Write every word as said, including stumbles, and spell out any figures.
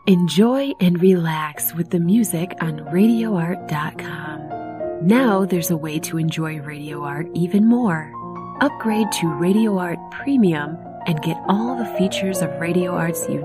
Enjoy and relax with the music on radio art dot com. Now there's a way to enjoy Radio Art even more. Upgrade to Radio Art Premium and get all the features of Radio Art's